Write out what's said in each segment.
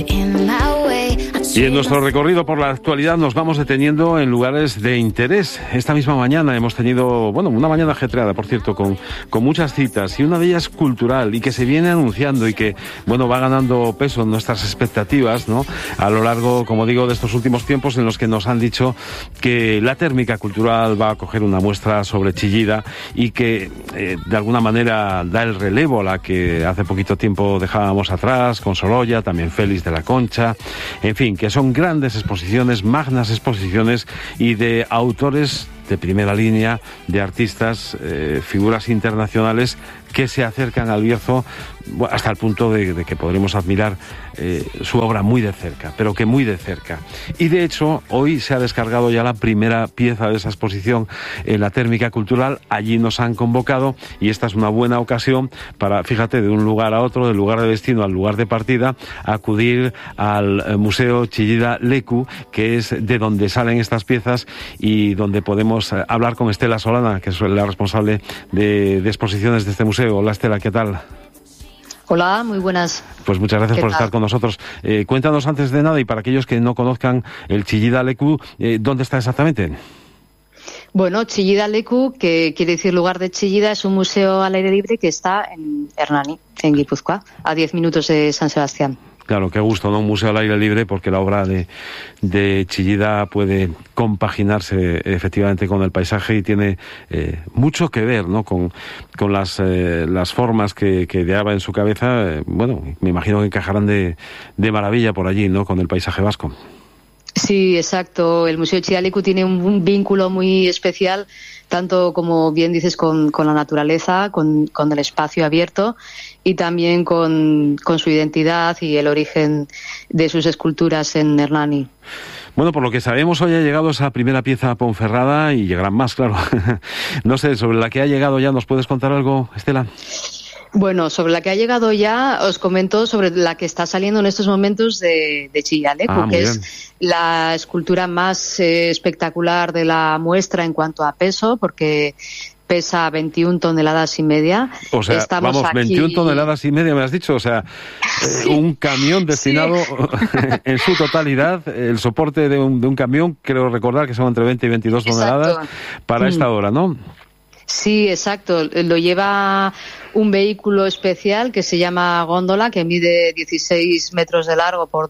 Y en nuestro recorrido por la actualidad nos vamos deteniendo en lugares de interés. Esta misma mañana hemos tenido, una mañana ajetreada, por cierto, con muchas citas, y una de ellas cultural, y que se viene anunciando y que, va ganando peso en nuestras expectativas, ¿no? A lo largo, como digo, de estos últimos tiempos en los que nos han dicho que la térmica cultural va a coger una muestra sobre Chillida y que, de alguna manera, da el relevo a la que hace poquito tiempo dejábamos atrás, con Sorolla, también Félix de la Concha, en fin, que son grandes exposiciones, magnas exposiciones y de autores de primera línea, de artistas, figuras internacionales que se acercan al Bierzo hasta el punto de que podremos admirar su obra muy de cerca, pero que muy de cerca. Y de hecho, hoy se ha descargado ya la primera pieza de esa exposición en la Térmica Cultural. Allí nos han convocado y esta es una buena ocasión para, fíjate, de un lugar a otro, del lugar de destino al lugar de partida, acudir al Museo Chillida Leku, que es de donde salen estas piezas y donde podemos hablar con Estela Solana, que es la responsable de exposiciones de este museo. Hola Estela, ¿qué tal? Hola, muy buenas. Pues muchas gracias por estar con nosotros. Cuéntanos antes de nada, y para aquellos que no conozcan el Chillida Leku, ¿dónde está exactamente? Bueno, Chillida Leku, que quiere decir lugar de Chillida, es un museo al aire libre que está en Hernani, en Guipúzcoa, a 10 minutos de San Sebastián. Claro, qué gusto, ¿no? Un museo al aire libre, porque la obra de Chillida puede compaginarse efectivamente con el paisaje y tiene mucho que ver, ¿no? Con las formas que ideaba en su cabeza. Me imagino que encajarán de maravilla por allí, ¿no? Con el paisaje vasco. Sí, exacto. El Museo Chillida Leku tiene un vínculo muy especial, tanto como bien dices con la naturaleza, con el espacio abierto y también con su identidad y el origen de sus esculturas en Hernani. Bueno, por lo que sabemos, hoy ha llegado esa primera pieza a Ponferrada y llegarán más, claro. No sé, sobre la que ha llegado ya, ¿nos puedes contar algo, Estela? Bueno, sobre la que ha llegado ya, os comento sobre la que está saliendo en estos momentos de Chillida Leku, que es la escultura más espectacular de la muestra en cuanto a peso, porque pesa 21 toneladas y media. O sea, Estamos vamos, 21 toneladas y media me has dicho, o sea, un camión destinado en su totalidad, el soporte de un camión, creo recordar que son entre 20 y 22 toneladas para esta obra, ¿no? Sí, exacto. Lo lleva un vehículo especial que se llama góndola, que mide 16 metros de largo por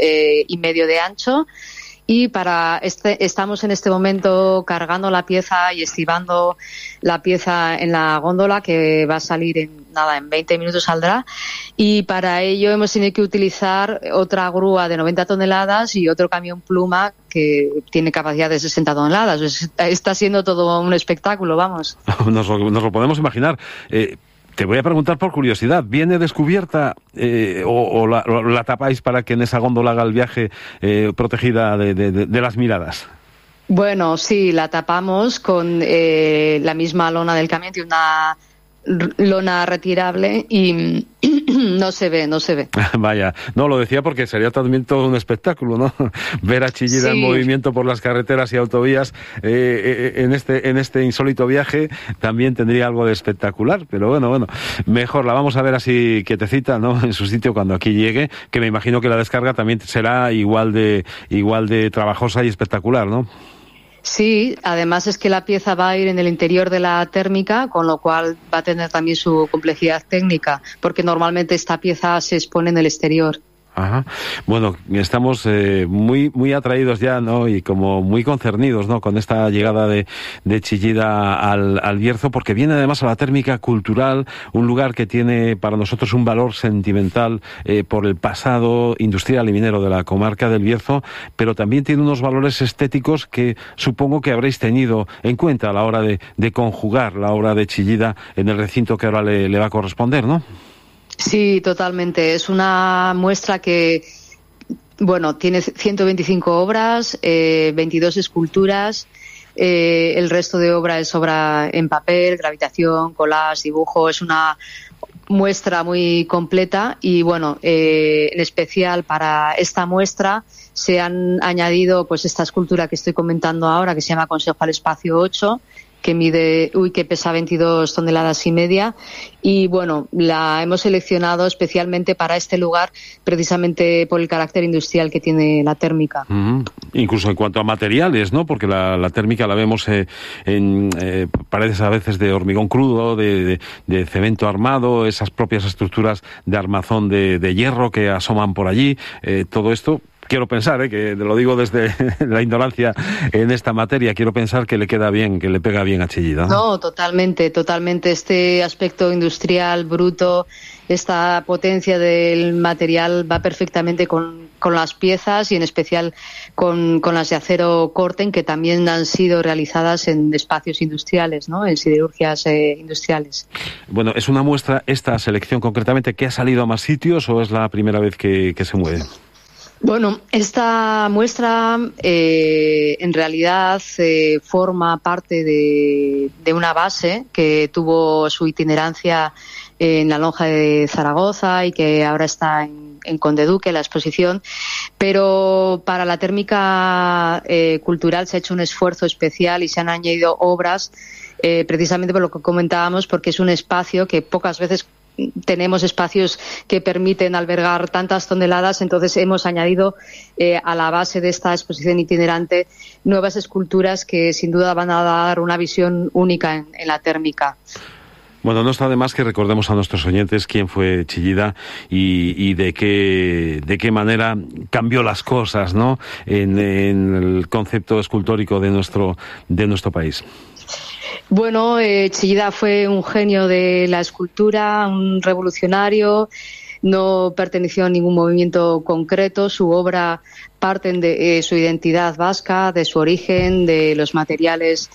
2,5 de ancho. Y estamos en este momento cargando la pieza y estibando la pieza en la góndola, que va a salir en 20 minutos saldrá. Y para ello hemos tenido que utilizar otra grúa de 90 toneladas y otro camión pluma que tiene capacidad de 60 toneladas. Está siendo todo un espectáculo, vamos. Nos lo podemos imaginar. Te voy a preguntar por curiosidad, ¿viene descubierta o la tapáis para que en esa góndola haga el viaje protegida de las miradas? Bueno, sí, la tapamos con la misma lona del camión, tiene una lona retirable y no se ve. Vaya, no, lo decía porque sería también todo un espectáculo, ¿no? Ver a Chillida en movimiento por las carreteras y autovías en este insólito viaje también tendría algo de espectacular, pero bueno, mejor la vamos a ver así quietecita, ¿no? En su sitio cuando aquí llegue, que me imagino que la descarga también será igual de trabajosa y espectacular, ¿no? Sí, además es que la pieza va a ir en el interior de la térmica, con lo cual va a tener también su complejidad técnica, porque normalmente esta pieza se expone en el exterior. Ajá. Bueno, estamos muy atraídos ya, ¿no? Y como muy concernidos, ¿no? Con esta llegada de Chillida al Bierzo, porque viene además a la Térmica Cultural, un lugar que tiene para nosotros un valor sentimental por el pasado industrial y minero de la comarca del Bierzo, pero también tiene unos valores estéticos que supongo que habréis tenido en cuenta a la hora de conjugar la obra de Chillida en el recinto que ahora le va a corresponder, ¿no? Sí, totalmente. Es una muestra que, tiene 125 obras, 22 esculturas. El resto de obra es obra en papel, gravitación, collage, dibujo. Es una muestra muy completa y, en especial para esta muestra se han añadido esta escultura que estoy comentando ahora, que se llama Consejo al Espacio 8, que pesa 22 toneladas y media. Y bueno, la hemos seleccionado especialmente para este lugar, precisamente por el carácter industrial que tiene la térmica. Incluso en cuanto a materiales, ¿no? Porque la térmica la vemos en paredes a veces de hormigón crudo, de cemento armado, esas propias estructuras de armazón de hierro que asoman por allí. Todo esto, quiero pensar, que lo digo desde la ignorancia en esta materia, quiero pensar que le queda bien, que le pega bien a Chillida, ¿no? No, totalmente. Este aspecto industrial bruto, esta potencia del material va perfectamente con las piezas y en especial con las de acero Corten, que también han sido realizadas en espacios industriales, ¿no? En siderurgias industriales. Bueno, ¿es una muestra esta selección concretamente que ha salido a más sitios o es la primera vez que se mueve? Bueno, esta muestra en realidad forma parte de una base que tuvo su itinerancia en la lonja de Zaragoza y que ahora está en Conde Duque, la exposición, pero para la térmica cultural se ha hecho un esfuerzo especial y se han añadido obras precisamente por lo que comentábamos, porque es un espacio que pocas veces tenemos espacios que permiten albergar tantas toneladas, entonces hemos añadido a la base de esta exposición itinerante nuevas esculturas que sin duda van a dar una visión única en la térmica. Bueno, no está de más que recordemos a nuestros oyentes quién fue Chillida y de qué manera cambió las cosas, ¿no? En el concepto escultórico de nuestro país. Bueno, Chillida fue un genio de la escultura, un revolucionario, no perteneció a ningún movimiento concreto, su obra parte de su identidad vasca, de su origen, de los materiales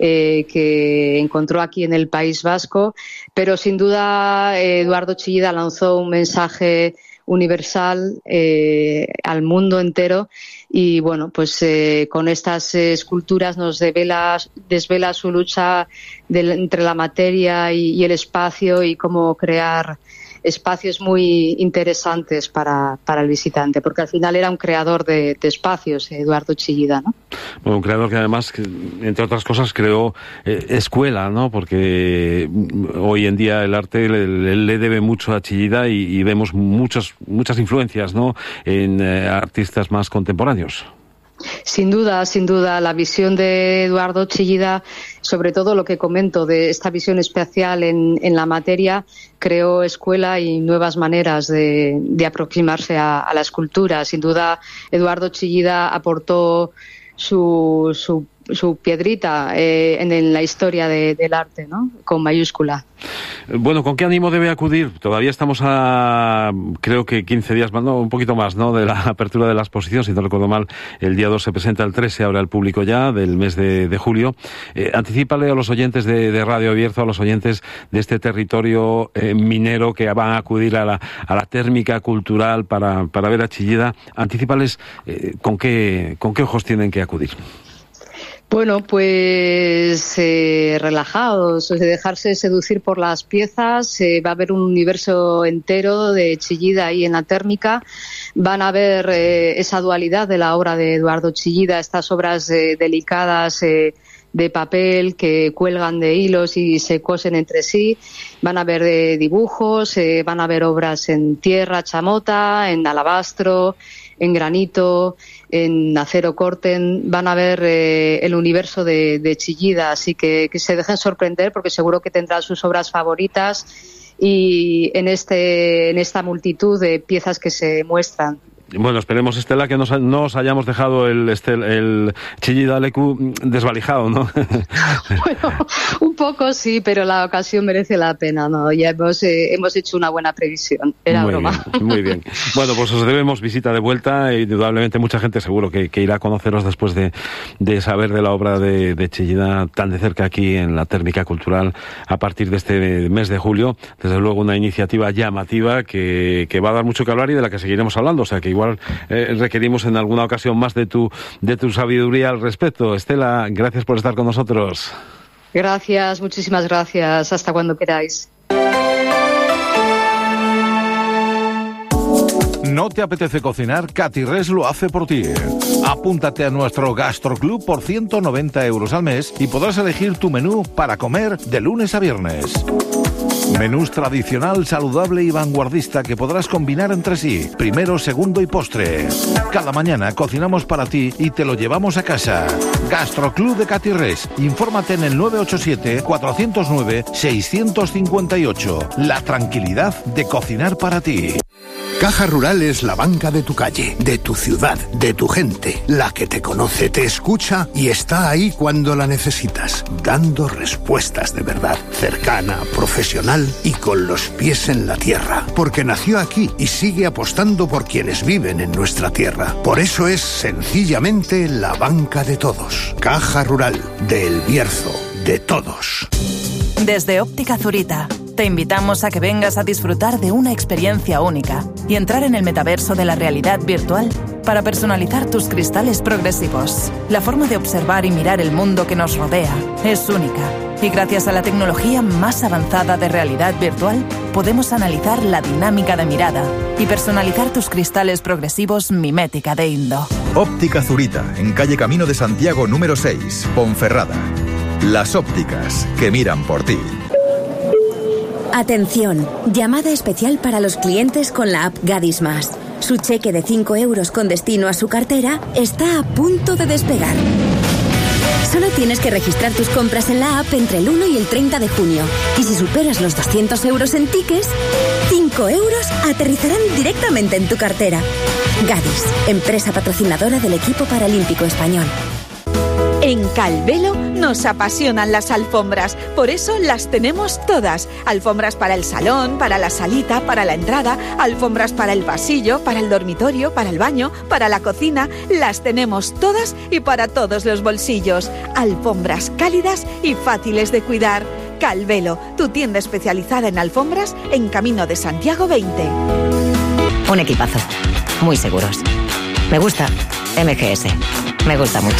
que encontró aquí en el País Vasco, pero sin duda Eduardo Chillida lanzó un mensaje universal al mundo entero y bueno, pues con estas esculturas nos desvela su lucha entre la materia y el espacio y cómo crear espacios muy interesantes para el visitante, porque al final era un creador de espacios, Eduardo Chillida, ¿no? Bueno, un creador que además, entre otras cosas, creó escuela, ¿no? Porque hoy en día el arte le debe mucho a Chillida y vemos muchas influencias, ¿no? En artistas más contemporáneos. Sin duda, la visión de Eduardo Chillida, sobre todo lo que comento de esta visión especial en la materia, creó escuela y nuevas maneras de aproximarse a la escultura. Sin duda, Eduardo Chillida aportó su piedrita en la historia del arte, ¿no? Con mayúscula. Bueno, ¿con qué ánimo debe acudir? Todavía estamos a, creo que 15 días más, no, un poquito más, ¿no?, de la apertura de la exposición. Si no recuerdo mal, el día 2 se presenta, el 3 se abre al público ya, del mes de julio. Anticípale a los oyentes de Radio Abierto, a los oyentes de este territorio minero que van a acudir a la térmica cultural para ver a Chillida. Anticípales con qué ojos tienen que acudir. Bueno, pues relajados, dejarse seducir por las piezas. Va a haber un universo entero de Chillida ahí en la térmica. Van a ver esa dualidad de la obra de Eduardo Chillida, estas obras delicadas de papel que cuelgan de hilos y se cosen entre sí. Van a ver dibujos, van a ver obras en tierra, chamota, en alabastro, en granito, en acero Corten. Van a ver el universo de Chillida, así que se dejen sorprender porque seguro que tendrán sus obras favoritas y en esta multitud de piezas que se muestran. Bueno, esperemos, Estela, que no os hayamos dejado el Chillida Leku desvalijado, ¿no? Bueno, un poco sí, pero la ocasión merece la pena, ¿no? Ya hemos hecho una buena previsión, era muy broma. Bien, muy bien. Bueno, pues os debemos visita de vuelta e indudablemente mucha gente seguro que irá a conoceros después de saber de la obra de Chillida tan de cerca aquí en la Térmica Cultural a partir de este mes de julio. Desde luego una iniciativa llamativa que va a dar mucho que hablar y de la que seguiremos hablando, o sea que igual requerimos en alguna ocasión más de tu sabiduría al respecto. Estela, gracias por estar con nosotros. Gracias, muchísimas gracias. Hasta cuando queráis. ¿No te apetece cocinar? Catirres lo hace por ti. Apúntate a nuestro Gastroclub por 190 euros al mes y podrás elegir tu menú para comer de lunes a viernes. Menús tradicional, saludable y vanguardista que podrás combinar entre sí, primero, segundo y postre. Cada mañana cocinamos para ti y te lo llevamos a casa. Gastroclub de Catirres. Infórmate en el 987-409-658. La tranquilidad de cocinar para ti. Caja Rural es la banca de tu calle, de tu ciudad, de tu gente, la que te conoce, te escucha y está ahí cuando la necesitas, dando respuestas de verdad, cercana, profesional y con los pies en la tierra, porque nació aquí y sigue apostando por quienes viven en nuestra tierra. Por eso es sencillamente la banca de todos. Caja Rural, de El Bierzo, de todos. Desde Óptica Zurita, te invitamos a que vengas a disfrutar de una experiencia única y entrar en el metaverso de la realidad virtual para personalizar tus cristales progresivos. La forma de observar y mirar el mundo que nos rodea es única y gracias a la tecnología más avanzada de realidad virtual podemos analizar la dinámica de mirada y personalizar tus cristales progresivos mimética de Indo. Óptica Zurita, en calle Camino de Santiago número 6, Ponferrada. Las ópticas que miran por ti. Atención, llamada especial para los clientes con la app Gadis Más. Su cheque de 5 euros con destino a su cartera está a punto de despegar. Solo tienes que registrar tus compras en la app entre el 1 y el 30 de junio. Y si superas los 200 euros en tickets, 5 euros aterrizarán directamente en tu cartera. Gadis, empresa patrocinadora del equipo paralímpico español. En Calvelo nos apasionan las alfombras, por eso las tenemos todas. Alfombras para el salón, para la salita, para la entrada, alfombras para el pasillo, para el dormitorio, para el baño, para la cocina. Las tenemos todas y para todos los bolsillos. Alfombras cálidas y fáciles de cuidar. Calvelo, tu tienda especializada en alfombras en Camino de Santiago 20. Un equipazo, muy seguros. Me gusta MGS, me gusta mucho.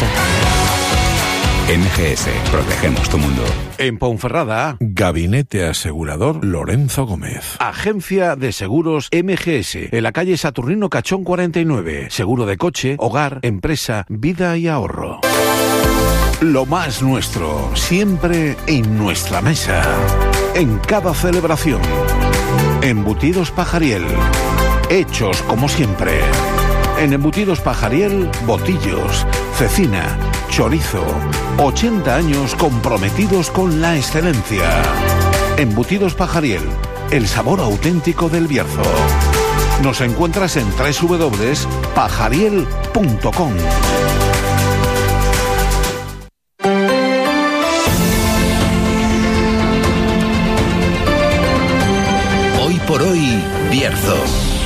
MGS, protegemos tu mundo. En Ponferrada, Gabinete Asegurador Lorenzo Gómez. Agencia de Seguros MGS, en la calle Saturnino Cachón 49. Seguro de coche, hogar, empresa, vida y ahorro. Lo más nuestro, siempre en nuestra mesa. En cada celebración. Embutidos Pajariel. Hechos como siempre. En Embutidos Pajariel, botillos, cecina, chorizo. 80 años comprometidos con la excelencia. Embutidos Pajariel, el sabor auténtico del Bierzo. Nos encuentras en www.pajariel.com. Hoy por hoy, Bierzo.